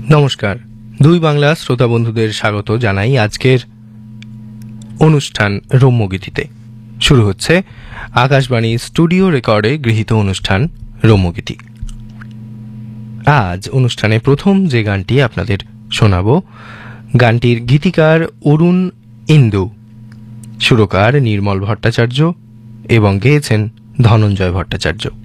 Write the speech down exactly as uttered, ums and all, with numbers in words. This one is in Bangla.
নমস্কার, দুই বাংলা শ্রোতা বন্ধুদের স্বাগত জানাই আজকের অনুষ্ঠান রম্যগীতিতে। শুরু হচ্ছে আকাশবাণী স্টুডিও রেকর্ডে গৃহীত অনুষ্ঠান রম্যগীতি। আজ অনুষ্ঠানে প্রথম যে গানটি আপনাদের শোনাব, গানটির গীতিকার অরুণ ইন্দু, সুরকার নির্মল ভট্টাচার্য এবং গেয়েছেন ধনঞ্জয় ভট্টাচার্য।